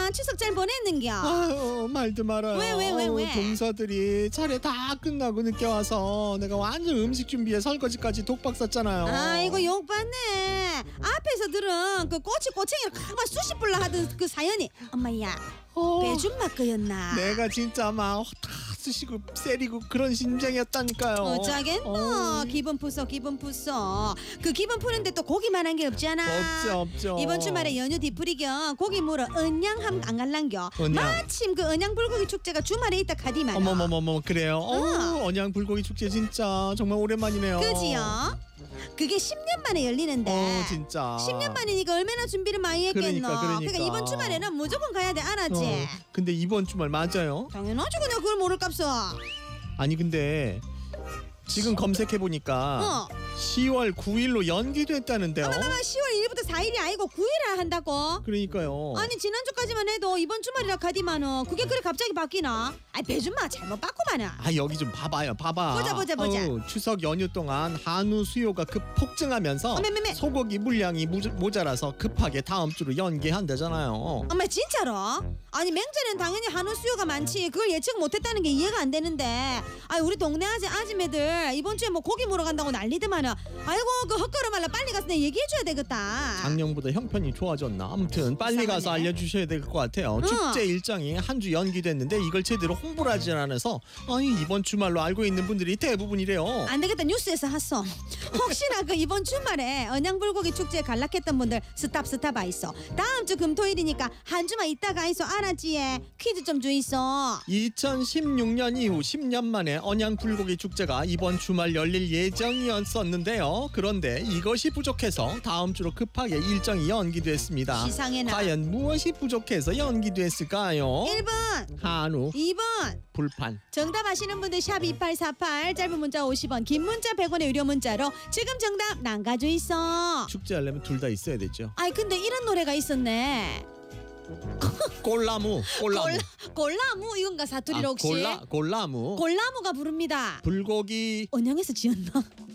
어떻나 추석 잘 보냈는겨? 아유 말도 말아요. 왜? 동서들이 차례 다 끝나고 늦게 와서 내가 완전 음식 준비에 설거지까지 독박 썼잖아요. 아이고 욕받네. 앞에서 들은 그 꼬치꼬챙이를 막 수시 불라 하던 그 사연이 엄마야 배준맛 거였나? 내가 진짜 막 다 쓰시고 세리고 그런 심정이었다니까요. 어쩌겠노. 기분 푸소. 그 기분 푸는데 또 고기만한 게 없잖아. 없죠. 이번 주말에 연휴 뒤풀이겨 고기 물어 언양함 안 갈란겨. 언양. 마침 그 언양 불고기 축제가 주말에 있다 가디만. 어머머머머 그래요. 언양 불고기 축제 진짜 정말 오랜만이네요. 그지요? 그게 10년 만에 열리는데. 진짜. 10년 만이니까 얼마나 준비를 많이 했겠노. 그러니까. 이번 주말에는 무조건 가야 돼. 알았지? 근데 이번 주말 맞아요? 당연하지. 그냥 그걸 모를값어. 아니 근데 지금 검색해 보니까 10월 9일로 연기됐다는데요. 10월 1일부터 4일이 아니고 9일을 한다고? 그러니까요. 아니 지난주까지만 해도 이번 주말이라 가디만은 그게 그래 갑자기 바뀌나? 아이 배준마 잘못 바꾸마는. 여기 좀 봐봐. 보자. 추석 연휴 동안 한우 수요가 급 폭증하면서 매매매. 소고기 물량이 모자라서 급하게 다음 주로 연기한다잖아요. 엄마 진짜로? 아니 맹절에는 당연히 한우 수요가 많지. 그걸 예측 못했다는 게 이해가 안 되는데. 아이 우리 동네 아줌매들 이번 주에 뭐 고기 물어 간다고 난리더만은. 아이고 그 헛걸음 말라 빨리 가서 내 얘기해줘야 되겠다. 작년보다 형편이 좋아졌나? 아무튼 빨리 이상하네. 가서 알려주셔야 될 것 같아요. 축제 일정이 한 주 연기됐는데 이걸 제대로 홍보를 하지 않아서 이번 주말로 알고 있는 분들이 대부분이래요. 안 되겠다. 뉴스에서 했어. 혹시나 그 이번 주말에 언양불고기 축제에 갈락했던 분들 스탑 있어. 다음 주 금토일이니까 한 주만 있다가 있어. 알았지? 퀴즈 좀 주있어. 2016년 이후 10년 만에 언양 불고기 축제가 이번 주말 열릴 예정이었었는데요. 그런데 이것이 부족해서 다음 주로 급하게 일정이 연기됐습니다. 시상해나. 과연 무엇이 부족해서 연기됐을까요? 1번 한우, 2번 불판. 정답 아시는 분들 샵 2848 짧은 문자 50원 긴 문자 100원의 유료 문자로 지금 정답 남가져 있어. 축제하려면 둘 다 있어야 되죠. 아이 근데 이런 노래가 있었네. 꼴나무. 골나무 이건가 사투리로 혹시? 골나무. 골나무가 부릅니다. 불고기. 언양에서 지었나?